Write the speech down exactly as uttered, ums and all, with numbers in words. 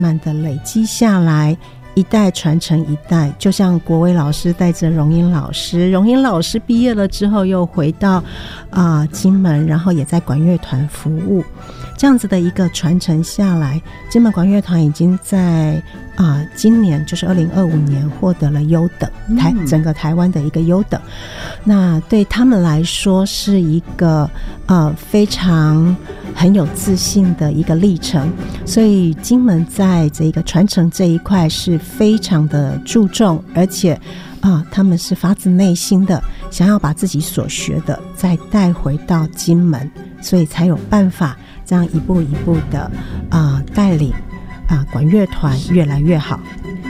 慢的累积下来，一代传承一代，就像国威老师带着荣英老师，荣英老师毕业了之后又回到啊、呃、金门，然后也在管乐团服务，这样子的一个传承下来，金门管乐团已经在啊、呃、今年就是二零二五年获得了优等，台整个台湾的一个优等，那对他们来说是一个呃非常很有自信的一个历程，所以金门在这个传承这一块是非常的注重，而且啊，他们是发自内心的想要把自己所学的再带回到金门，所以才有办法这样一步一步的啊带领啊管乐团越来越好。